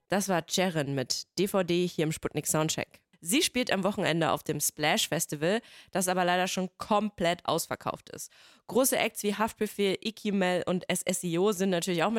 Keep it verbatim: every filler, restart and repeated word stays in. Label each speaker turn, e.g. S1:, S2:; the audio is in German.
S1: Das war Cherin mit D V D hier im Sputnik Soundcheck. Sie spielt am Wochenende auf dem Splash Festival, das aber leider schon komplett ausverkauft ist. Große Acts wie Haftbefehl, Ikimel und S S I O sind natürlich auch mit